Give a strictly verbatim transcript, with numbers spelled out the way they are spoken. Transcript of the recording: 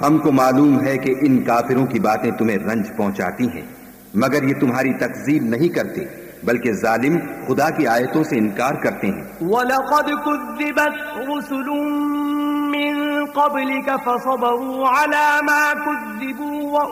हमको मालूम है कि इन काफिरों की बातें तुम्हें रंज पहुंचाती हैं, मगर ये तुम्हारी तकजीब नहीं करते, बल्कि जालिम खुदा की आयतों से इनकार करते हैं। वलक़द कुज़्ज़िबत रुसुलुम मिन क़ब्लिक फ़सबरू अला मा कुज़्ज़िबू